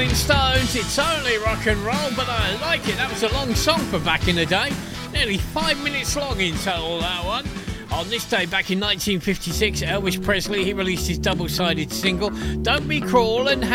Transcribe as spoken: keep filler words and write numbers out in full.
Stones, it's only rock and roll, but I like it. That was a long song for back in the day. Nearly five minutes long in total, that one. On this day, back in nineteen fifty-six, Elvis Presley, he released his double-sided single, Don't Be Cruel and